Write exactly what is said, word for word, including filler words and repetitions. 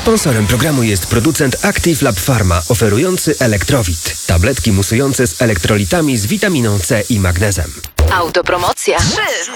Sponsorem programu jest producent Active Lab Pharma, oferujący Elektrowit. Tabletki musujące z elektrolitami z witaminą C i magnezem. Autopromocja. trzy,